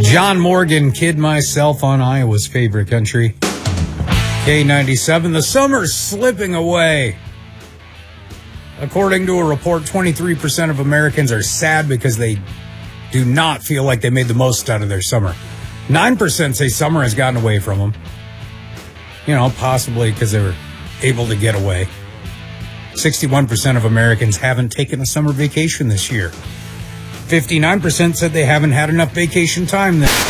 John Morgan, Kid Myself on Iowa's favorite country. K97, the summer's slipping away. According to a report, 23% of Americans are sad because they do not feel like they made the most out of their summer. 9% say summer has gotten away from them. You know, possibly because they were able to get away. 61% of Americans haven't taken a summer vacation this year. 59% said they haven't had enough vacation time this